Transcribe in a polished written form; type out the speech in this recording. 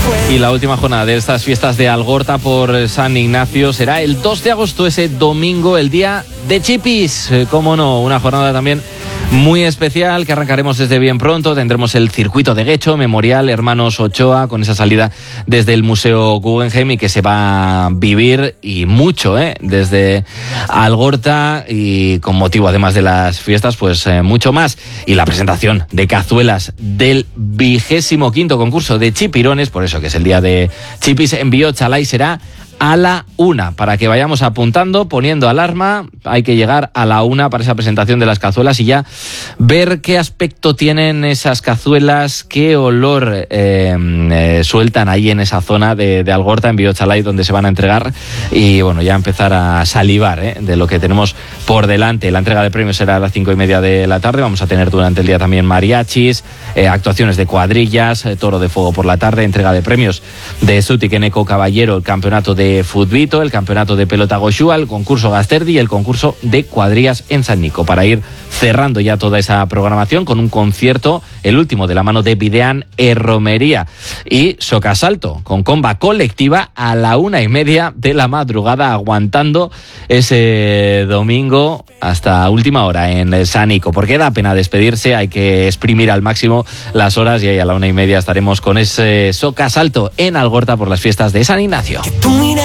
Y la última jornada de estas fiestas de Algorta por San Ignacio será el 2 de agosto, ese domingo, el día de Chipis. Cómo no, una jornada también muy especial que arrancaremos desde bien pronto. Tendremos el circuito de Guecho, Memorial Hermanos Ochoa, con esa salida desde el Museo Guggenheim y que se va a vivir y mucho, desde Algorta, y con motivo además de las fiestas, pues mucho más. Y la presentación de cazuelas del 25º concurso de chipirones, por eso que es el día de Chipis en Biotchalay, será a la 1, para que vayamos apuntando, poniendo alarma. Hay que llegar a la 1 para esa presentación de las cazuelas y ya ver qué aspecto tienen esas cazuelas, qué olor sueltan ahí en esa zona de Algorta, en Biotchalay, donde se van a entregar, y bueno, ya empezar a salivar de lo que tenemos por delante. La entrega de premios será a las 5:30 de la tarde. Vamos a tener durante el día también mariachis, actuaciones de cuadrillas, toro de fuego por la tarde, entrega de premios de Zutik Eneko Caballero, el campeonato de Futbito, el campeonato de pelota Goxua, el concurso Gasterdi y el concurso de cuadrillas en San Nico, para ir cerrando ya toda esa programación con un concierto, el último de la mano de Videan Romería, y Socasalto con comba colectiva a la 1:30 de la madrugada, aguantando ese domingo hasta última hora en San Nico, porque da pena despedirse, hay que exprimir al máximo las horas, y ahí a la 1:30 estaremos con ese Socasalto en Algorta por las fiestas de San Ignacio.